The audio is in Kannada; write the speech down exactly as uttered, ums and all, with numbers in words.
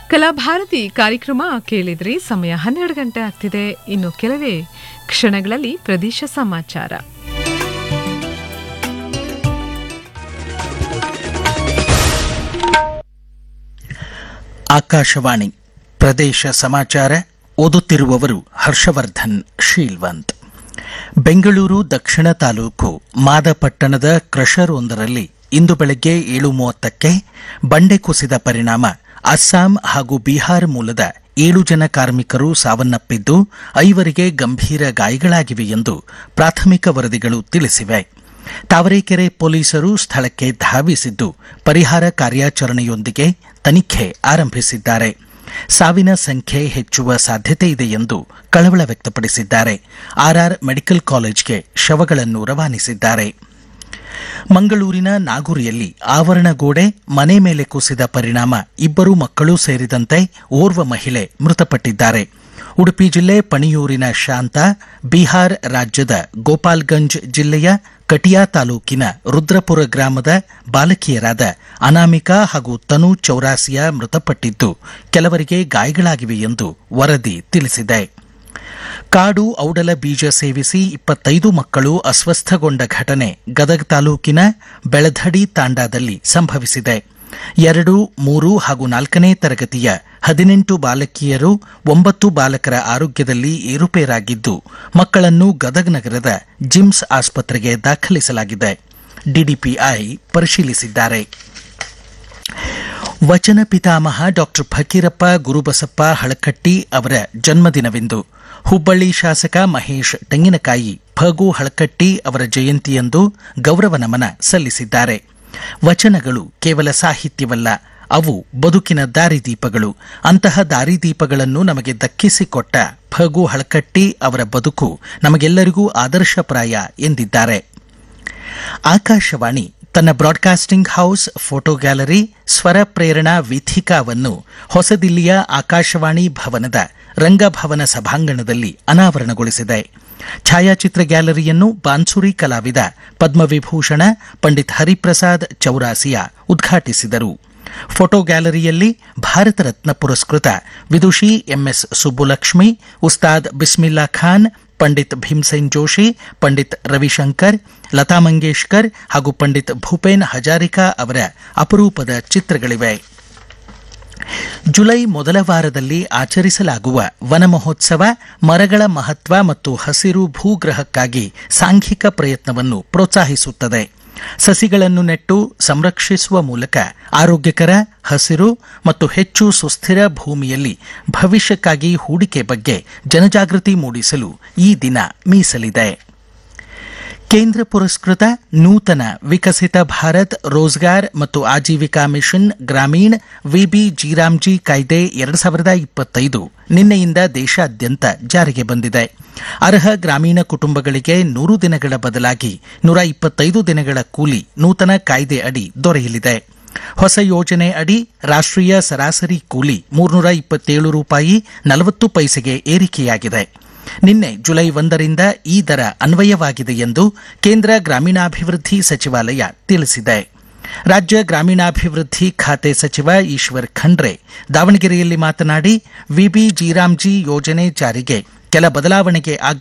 ಕಲಾಭಾರತಿ ಕಾರ್ಯಕ್ರಮ ಕೇಳಿದ್ರಿ. ಸಮಯ ಹನ್ನೆರಡು ಗಂಟೆ ಆಗ್ತಿದೆ. ಇನ್ನು ಕೆಲವೇ ಕ್ಷಣಗಳಲ್ಲಿ ಪ್ರದೇಶ ಸಮಾಚಾರ. ಆಕಾಶವಾಣಿ ಪ್ರದೇಶ ಸಮಾಚಾರ ಓದುತ್ತಿರುವವರು ಹರ್ಷವರ್ಧನ್ ಶೀಲ್ವಂತ್. ಬೆಂಗಳೂರು ದಕ್ಷಿಣ ತಾಲೂಕು ಮಾದಪಟ್ಟಣದ ಕ್ರಷರ್ ಒಂದರಲ್ಲಿ ಇಂದು ಬೆಳಗ್ಗೆ ಏಳು ಮೂವತ್ತಕ್ಕೆ ಬಂಡೆ ಕುಸಿದ ಪರಿಣಾಮ ಅಸ್ಸಾಂ ಹಾಗೂ ಬಿಹಾರ ಮೂಲದ ಏಳು ಜನ ಕಾರ್ಮಿಕರು ಸಾವನ್ನಪ್ಪಿದ್ದು ಐವರಿಗೆ ಗಂಭೀರ ಗಾಯಗಳಾಗಿವೆ ಎಂದು ಪ್ರಾಥಮಿಕ ವರದಿಗಳು ತಿಳಿಸಿವೆ. ತಾವರೆಕೆರೆ ಪೊಲೀಸರು ಸ್ಥಳಕ್ಕೆ ಧಾವಿಸಿದ್ದು ಪರಿಹಾರ ಕಾರ್ಯಾಚರಣೆಯೊಂದಿಗೆ ತನಿಖೆ ಆರಂಭಿಸಿದ್ದಾರೆ. ಸಾವಿನ ಸಂಖ್ಯೆ ಹೆಚ್ಚುವ ಸಾಧ್ಯತೆ ಇದೆ ಎಂದು ಕಳವಳ ವ್ಯಕ್ತಪಡಿಸಿದ್ದಾರೆ. ಆರ್ಆರ್ ಮೆಡಿಕಲ್ ಕಾಲೇಜ್ಗೆ ಶವಗಳನ್ನು ರವಾನಿಸಿದ್ದಾರೆ. ಮಂಗಳೂರಿನ ನಾಗುರಿಯಲ್ಲಿ ಆವರಣಗೋಡೆ ಮನೆ ಮೇಲೆ ಕುಸಿದ ಪರಿಣಾಮ ಇಬ್ಬರು ಮಕ್ಕಳು ಸೇರಿದಂತೆ ಓರ್ವ ಮಹಿಳೆ ಮೃತಪಟ್ಟಿದ್ದಾರೆ. ಉಡುಪಿ ಜಿಲ್ಲೆ ಪಣಿಯೂರಿನ ಶಾಂತ, ಬಿಹಾರ ರಾಜ್ಯದ ಗೋಪಾಲ್ಗಂಜ್ ಜಿಲ್ಲೆಯ ಕಟಿಯಾ ತಾಲೂಕಿನ ರುದ್ರಪುರ ಗ್ರಾಮದ ಬಾಲಕಿಯರಾದ ಅನಾಮಿಕಾ ಹಾಗೂ ತನು ಚೌರಾಸಿಯಾ ಮೃತಪಟ್ಟಿದ್ದು ಕೆಲವರಿಗೆ ಗಾಯಗಳಾಗಿವೆ ಎಂದು ವರದಿ ತಿಳಿಸಿದೆ. ಕಾಡು ಔಡಲ ಬೀಜ ಸೇವಿಸಿ ಇಪ್ಪತ್ತೈದು ಮಕ್ಕಳು ಅಸ್ವಸ್ಥಗೊಂಡ ಘಟನೆ ಗದಗ ತಾಲೂಕಿನ ಬೆಳಧಡಿ ತಾಂಡಾದಲ್ಲಿ ಸಂಭವಿಸಿದೆ. ಎರಡು, ಮೂರು ಹಾಗೂ ನಾಲ್ಕನೇ ತರಗತಿಯ ಹದಿನೆಂಟು ಬಾಲಕಿಯರು, ಒಂಬತ್ತು ಬಾಲಕರ ಆರೋಗ್ಯದಲ್ಲಿ ಏರುಪೇರಾಗಿದ್ದು ಮಕ್ಕಳನ್ನು ಗದಗ ನಗರದ ಜಿಮ್ಸ್ ಆಸ್ಪತ್ರೆಗೆ ದಾಖಲಿಸಲಾಗಿದೆ. ಡಿಡಿಪಿಐ ಪರಿಶೀಲಿಸಿದ್ದಾರೆ. ವಚನ ಪಿತಾಮಹ ಡಾಕ್ಟರ್ ಫಕೀರಪ್ಪ ಗುರುಬಸಪ್ಪ ಹಳಕಟ್ಟಿ ಅವರ ಜನ್ಮದಿನವಿಂದು ಹುಬ್ಬಳ್ಳಿ ಶಾಸಕ ಮಹೇಶ್ ತೆಂಗಿನಕಾಯಿ ಫಗು ಹಳಕಟ್ಟಿ ಅವರ ಜಯಂತಿಯಂದು ಗೌರವ ನಮನ ಸಲ್ಲಿಸಿದ್ದಾರೆ. ವಚನಗಳು ಕೇವಲ ಸಾಹಿತ್ಯವಲ್ಲ, ಅವು ಬದುಕಿನ ದಾರಿದೀಪಗಳು. ಅಂತಹ ದಾರಿದೀಪಗಳನ್ನು ನಮಗೆ ದಕ್ಕಿಸಿಕೊಟ್ಟ ಫಗು ಹಳಕಟ್ಟಿ ಅವರ ಬದುಕು ನಮಗೆಲ್ಲರಿಗೂ ಆದರ್ಶಪ್ರಾಯ ಎಂದಿದ್ದಾರೆ. ಆಕಾಶವಾಣಿ ತನ್ನ ಬ್ರಾಡ್ಕಾಸ್ಟಿಂಗ್ ಹೌಸ್ ಫೋಟೋ ಗ್ಯಾಲರಿ ಸ್ವರ ಪ್ರೇರಣಾ ವೀಥಿಕಾವನ್ನು ಹೊಸದಿಲ್ಲಿಯ ಆಕಾಶವಾಣಿ ಭವನದ ರಂಗಭವನ ಸಭಾಂಗಣದಲ್ಲಿ ಅನಾವರಣಗೊಳಿಸಿದೆ. ಛಾಯಾಚಿತ್ರ ಗ್ಯಾಲರಿಯನ್ನು ಬಾನ್ಸುರಿ ಕಲಾವಿದ ಪದ್ಮವಿಭೂಷಣ ಪಂಡಿತ್ ಹರಿಪ್ರಸಾದ್ ಚೌರಾಸಿಯಾ ಉದ್ಘಾಟಿಸಿದರು. ಫೋಟೋ ಗ್ಯಾಲರಿಯಲ್ಲಿ ಭಾರತ ರತ್ನ ಪುರಸ್ಕೃತ ವಿದುಷಿ ಎಂಎಸ್ ಸುಬ್ಬುಲಕ್ಷ್ಮಿ, ಉಸ್ತಾದ್ ಬಿಸ್ಮಿಲ್ಲಾ ಖಾನ್, ಪಂಡಿತ್ ಭೀಮ್ಸೇನ್ ಜೋಶಿ, ಪಂಡಿತ್ ರವಿಶಂಕರ್, ಲತಾ ಮಂಗೇಶ್ಕರ್ ಹಾಗೂ ಪಂಡಿತ್ ಭೂಪೇನ್ ಹಜಾರಿಕಾ ಅವರ ಅಪರೂಪದ ಚಿತ್ರಗಳಿವೆ. ಜುಲೈ ಮೊದಲ ವಾರದಲ್ಲಿ ಆಚರಿಸಲಾಗುವ ವನ ಮಹೋತ್ಸವ ಮರಗಳ ಮಹತ್ವ ಮತ್ತು ಹಸಿರು ಭೂಗ್ರಹಕ್ಕಾಗಿ ಸಾಂಘಿಕ ಪ್ರಯತ್ನವನ್ನು ಪ್ರೋತ್ಸಾಹಿಸುತ್ತದೆ. ಸಸಿಗಳನ್ನು ನೆಟ್ಟು ಸಂರಕ್ಷಿಸುವ ಮೂಲಕ ಆರೋಗ್ಯಕರ, ಹಸಿರು ಮತ್ತು ಹೆಚ್ಚು ಸುಸ್ಥಿರ ಭೂಮಿಯಲ್ಲಿ ಭವಿಷ್ಯಕ್ಕಾಗಿ ಹೂಡಿಕೆ ಬಗ್ಗೆ ಜನಜಾಗೃತಿ ಮೂಡಿಸಲು ಈ ದಿನ ಮೀಸಲಿದೆ. ಕೇಂದ್ರ ಪುರಸ್ಕೃತ ನೂತನ ವಿಕಸಿತ ಭಾರತ್ ರೋಜ್ಗಾರ್ ಮತ್ತು Aajeevika mission Gramin VB G RAM G ಕಾಯ್ದೆ ಎರಡು ಸಾವಿರದ ಇಪ್ಪತ್ತೈದು ನಿನ್ನೆಯಿಂದ ದೇಶಾದ್ಯಂತ ಜಾರಿಗೆ ಬಂದಿದೆ. ಅರ್ಹ ಗ್ರಾಮೀಣ ಕುಟುಂಬಗಳಿಗೆ ನೂರು ದಿನಗಳ ಬದಲಾಗಿ ನೂರ ಇಪ್ಪತ್ತೈದು ದಿನಗಳ ಕೂಲಿ ನೂತನ ಕಾಯ್ದೆ ಅಡಿ ದೊರೆಯಲಿದೆ. ಹೊಸ ಯೋಜನೆ ಅಡಿ ರಾಷ್ಟ್ರೀಯ ಸರಾಸರಿ ಕೂಲಿ ಮೂರ್ನೂರ ಇಪ್ಪತ್ತೇಳು ರೂಪಾಯಿ ನಲವತ್ತು ಪೈಸೆಗೆ ಏರಿಕೆಯಾಗಿದೆ. ನಿನ್ನೆ ಜುಲೈ ಒಂದರಿಂದ ಈ ದರ ಅನ್ವಯವಾಗಿದೆ ಎಂದು ಕೇಂದ್ರ ಗ್ರಾಮೀಣಾಭಿವೃದ್ಧಿ ಸಚಿವಾಲಯ ತಿಳಿಸಿದೆ. ರಾಜ್ಯ ಗ್ರಾಮೀಣಾಭಿವೃದ್ಧಿ ಖಾತೆ ಸಚಿವ ಈಶ್ವರ್ ಖಂಡ್ರೆ ದಾವಣಗೆರೆಯಲ್ಲಿ ಮಾತನಾಡಿ ವಿಬಿ ಜೀರಾಮ್ಜಿ ಯೋಜನೆ ಜಾರಿಗೆ ಕೆಲ ಬದಲಾವಣೆಗೆ